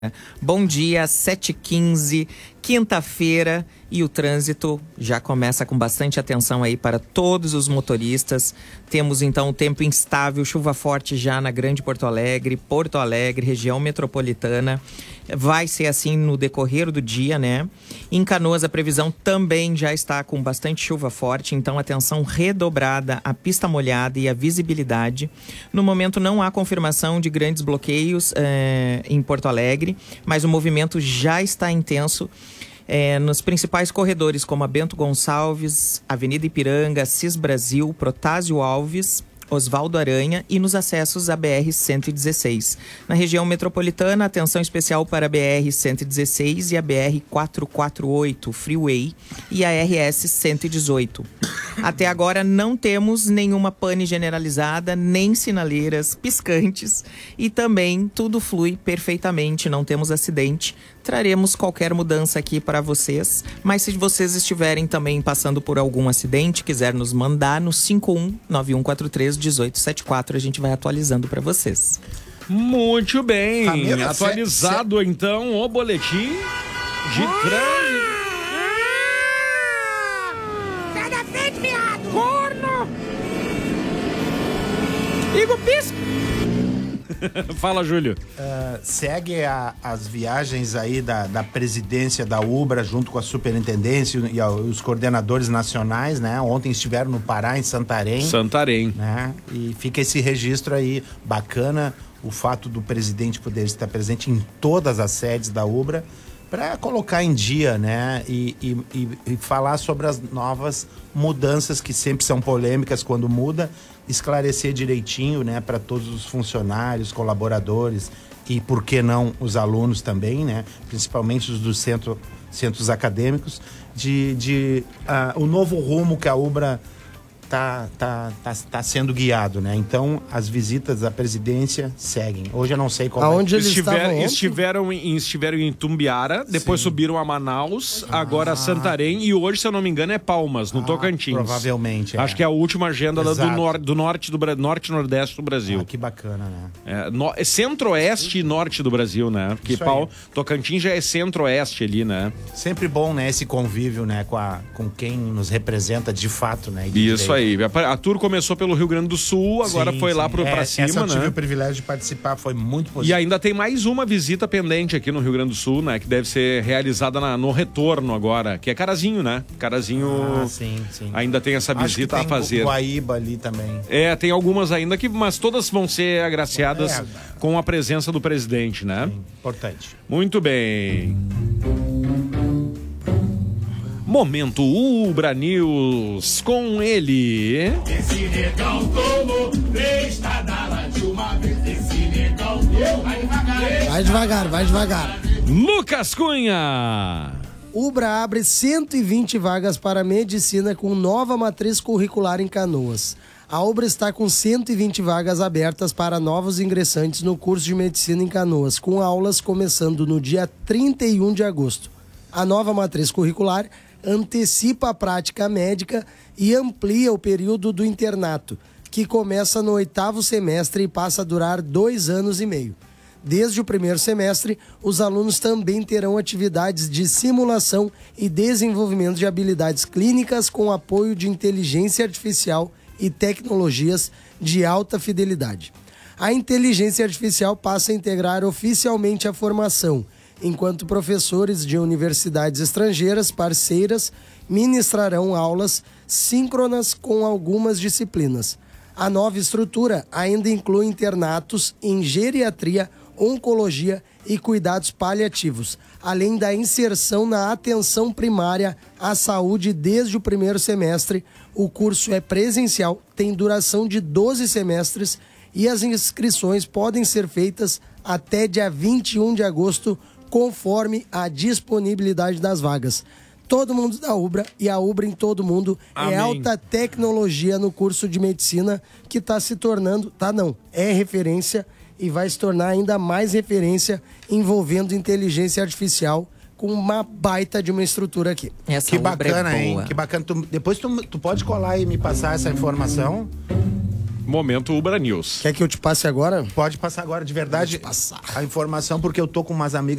Bom dia, 7h15, quinta-feira, e o trânsito já começa com bastante atenção aí para todos os motoristas. Temos então o tempo instável, chuva forte já na Grande Porto Alegre, região metropolitana. Vai ser assim no decorrer do dia, né? Em Canoas a previsão também já está com bastante chuva forte, então atenção redobrada à pista molhada e à visibilidade. No momento não há confirmação de grandes bloqueios em Porto Alegre, mas o movimento já está intenso nos principais corredores, como a Bento Gonçalves, Avenida Ipiranga, Cis Brasil, Protásio Alves, Osvaldo Aranha e nos acessos à BR-116. Na região metropolitana, atenção especial para a BR-116 e a BR-448, Freeway, e a RS-118. Até agora não temos nenhuma pane generalizada, nem sinaleiras piscantes, e também tudo flui perfeitamente, não temos acidente. Traremos qualquer mudança aqui para vocês, mas se vocês estiverem também passando por algum acidente, quiser nos mandar no 5191431874, a gente vai atualizando para vocês. Muito bem, atualizado então o boletim de trânsito. Sai da frente, viado! Corno! Igor Pisco! Fala, Júlio. Segue as viagens aí da presidência da Ubra junto com a superintendência e os coordenadores nacionais, né? Ontem estiveram no Pará, em Santarém. Né? E fica esse registro aí bacana, o fato do presidente poder estar presente em todas as sedes da Ubra para colocar em dia, né? E falar sobre as novas mudanças que sempre são polêmicas quando muda, esclarecer direitinho, né, para todos os funcionários, colaboradores e, por que não, os alunos também, né, principalmente os dos centros acadêmicos, o novo rumo que a Ubra tá sendo guiado, né? Então, as visitas à presidência seguem. Hoje eu não sei qual Aonde eles estiveram em Tumbiara, depois subiram a Manaus, agora a Santarém e hoje, se eu não me engano, é Palmas, no Tocantins. Provavelmente. Acho que é a última agenda do norte e nordeste do Brasil. Que bacana, né? É centro-oeste e norte do Brasil, né? Porque Tocantins já é centro-oeste ali, né? Sempre bom, né? Esse convívio, né? Com quem nos representa de fato, né? Isso aí. A tour começou pelo Rio Grande do Sul, agora foi lá pra cima, eu tive né? o privilégio de participar, foi muito positivo. E ainda tem mais uma visita pendente aqui no Rio Grande do Sul, né? Que deve ser realizada no retorno agora, que é Carazinho, né? Carazinho sim. Ainda tem essa visita a fazer. Guaíba ali também. Tem algumas ainda mas todas vão ser agraciadas com a presença do presidente, né? Sim, importante. Muito bem. Momento Ubra News com ele. Esse negão tomou 3 tadalas de uma vez. Esse negão Vai devagar. Lucas Cunha. Ubra abre 120 vagas para medicina com nova matriz curricular em Canoas. A Ubra está com 120 vagas abertas para novos ingressantes no curso de medicina em Canoas, com aulas começando no dia 31 de agosto. A nova matriz curricular antecipa a prática médica e amplia o período do internato, que começa no 8º semestre e passa a durar 2 anos e meio. Desde o primeiro semestre, os alunos também terão atividades de simulação e desenvolvimento de habilidades clínicas com apoio de inteligência artificial e tecnologias de alta fidelidade. A inteligência artificial passa a integrar oficialmente a formação, enquanto professores de universidades estrangeiras parceiras ministrarão aulas síncronas com algumas disciplinas. A nova estrutura ainda inclui internatos em geriatria, oncologia e cuidados paliativos, além da inserção na atenção primária à saúde desde o primeiro semestre. O curso é presencial, tem duração de 12 semestres e as inscrições podem ser feitas até dia 21 de agosto, conforme a disponibilidade das vagas. Todo mundo da Ubra e a Ubra em todo mundo. Amém. É alta tecnologia no curso de medicina que está se tornando, é referência e vai se tornar ainda mais referência envolvendo inteligência artificial com uma baita de uma estrutura aqui. Essa Que Ubra bacana, é boa. hein? Que bacana. Depois tu pode colar e me passar essa informação? Momento Ubra News. Quer que eu te passe agora? Pode passar agora, de verdade. Pode passar. A informação, porque eu tô com umas amigas